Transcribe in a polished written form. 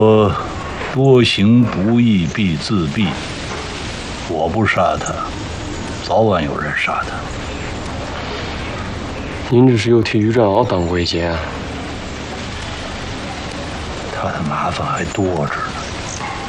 多行不义必自毙。我不杀他，早晚有人杀他。 您这是又替于占鳌当过一劫啊？ 他的麻烦还多着呢。